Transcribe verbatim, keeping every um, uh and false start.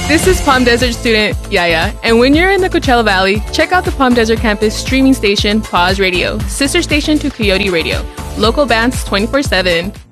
This is Palm Desert student Yaya, and when you're in the Coachella Valley, check out the Palm Desert campus streaming station, Pause Radio, sister station to Coyote Radio. Local bands twenty-four seven.